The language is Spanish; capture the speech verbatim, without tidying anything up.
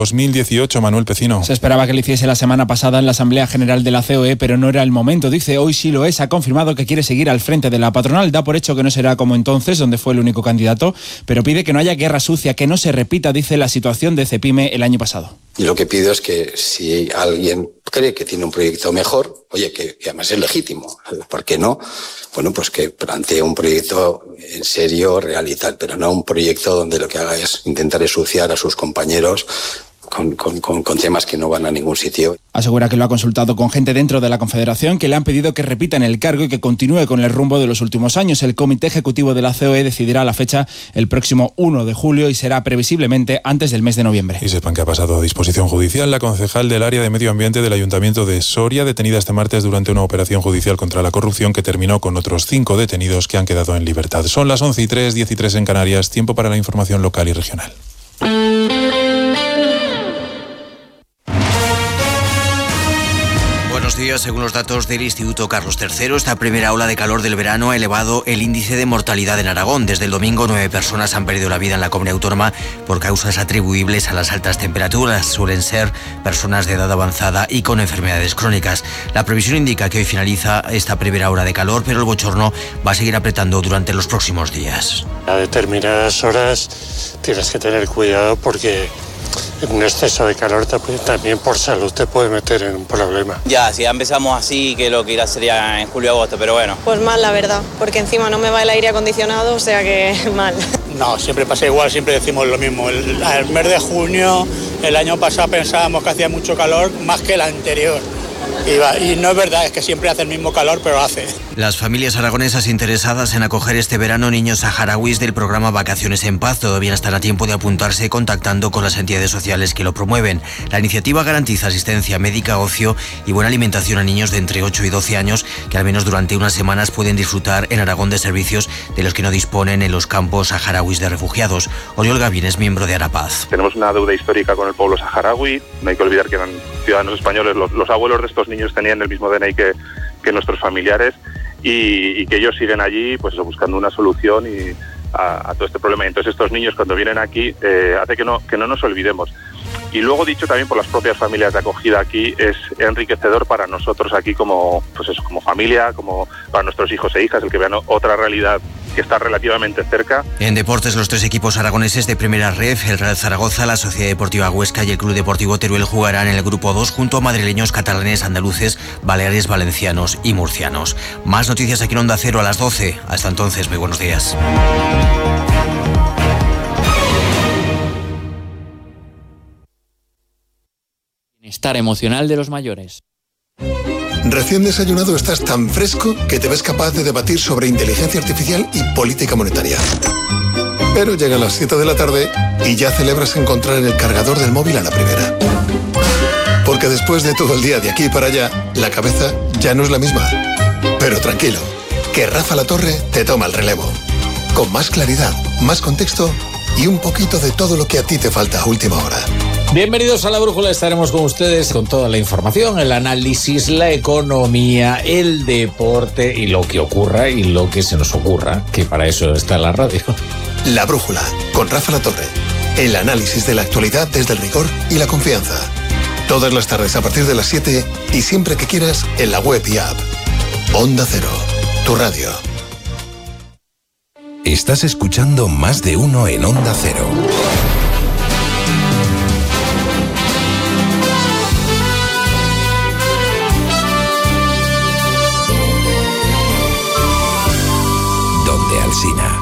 dos mil dieciocho, Manuel Pecino. Se esperaba que lo hiciese la semana pasada en la Asamblea General de la C O E, pero no era el momento. Dice, hoy sí lo es. Ha confirmado que quiere seguir al frente de la patronal. Da por hecho que no será como entonces, donde fue el único candidato, pero pide que no haya guerra sucia, que no se repita, dice, la situación de Cepime el año pasado. Y lo que pido es que si alguien cree que tiene un proyecto mejor, oye, que, que además es legítimo, ¿por qué no? Bueno, pues que plantee un proyecto en serio, real y tal, pero no un proyecto donde lo que haga es intentar ensuciar a sus compañeros Con, con, con, con temas que no van a ningún sitio. Asegura que lo ha consultado con gente dentro de la Confederación que le han pedido que repita en el cargo y que continúe con el rumbo de los últimos años. El Comité Ejecutivo de la C O E decidirá la fecha el próximo uno de julio y será previsiblemente antes del mes de noviembre. Y sepan que ha pasado a disposición judicial la concejal del área de Medio Ambiente del Ayuntamiento de Soria, detenida este martes durante una operación judicial contra la corrupción que terminó con otros cinco detenidos que han quedado en libertad. Son las once y tres, diez y tres en Canarias, tiempo para la información local y regional. Buenos días. Según los datos del Instituto Carlos tercero, esta primera ola de calor del verano ha elevado el índice de mortalidad en Aragón. Desde el domingo, nueve personas han perdido la vida en la comunidad autónoma por causas atribuibles a las altas temperaturas. Suelen ser personas de edad avanzada y con enfermedades crónicas. La previsión indica que hoy finaliza esta primera hora de calor, pero el bochorno va a seguir apretando durante los próximos días. A determinadas horas tienes que tener cuidado porque un exceso de calor también por salud te puede meter en un problema. Ya, si ya empezamos así, que lo que irá sería en julio agosto, pero bueno. Pues mal, la verdad, porque encima no me va el aire acondicionado, o sea que mal. No, siempre pasa igual, siempre decimos lo mismo. El, el mes de junio, el año pasado pensábamos que hacía mucho calor, más que el anterior. Y, va, y no es verdad, es que siempre hace el mismo calor, pero hace. Las familias aragonesas interesadas en acoger este verano niños saharauis del programa Vacaciones en Paz todavía están a tiempo de apuntarse contactando con las entidades sociales que lo promueven. La iniciativa garantiza asistencia médica, ocio y buena alimentación a niños de entre ocho y doce años que al menos durante unas semanas pueden disfrutar en Aragón de servicios de los que no disponen en los campos saharauis de refugiados. Oriol Gavín es miembro de Arapaz. Tenemos una deuda histórica con el pueblo saharaui. No hay que olvidar que eran ciudadanos españoles. Los, los abuelos de estos niños tenían el mismo D N I que, que nuestros familiares y, y que ellos siguen allí pues eso, buscando una solución y a, a todo este problema. Y entonces estos niños cuando vienen aquí eh, hace que no, que no nos olvidemos. Y luego, dicho también por las propias familias de acogida aquí, es enriquecedor para nosotros aquí como, pues eso, como familia, como para nuestros hijos e hijas, el que vean otra realidad que está relativamente cerca. En deportes, los tres equipos aragoneses de Primera Ref, el Real Zaragoza, la Sociedad Deportiva Huesca y el Club Deportivo Teruel jugarán en el grupo dos junto a madrileños, catalanes, andaluces, baleares, valencianos y murcianos. Más noticias aquí en Onda Cero a las doce. Hasta entonces, muy buenos días. Bienestar emocional de los mayores. Recién desayunado estás tan fresco que te ves capaz de debatir sobre inteligencia artificial y política monetaria. Pero llegan las siete de la tarde y ya celebras encontrar el cargador del móvil a la primera. Porque después de todo el día de aquí para allá, la cabeza ya no es la misma. Pero tranquilo, que Rafa La Torre te toma el relevo. Con más claridad, más contexto y un poquito de todo lo que a ti te falta a última hora. Bienvenidos a La Brújula, estaremos con ustedes con toda la información, el análisis, la economía, el deporte y lo que ocurra y lo que se nos ocurra, que para eso está la radio. La Brújula, con Rafa La Torre. El análisis de la actualidad desde el rigor y la confianza. Todas las tardes a partir de las siete y siempre que quieras en la web y app. Onda Cero, tu radio. Estás escuchando Más de Uno en Onda Cero. Donde Alsina.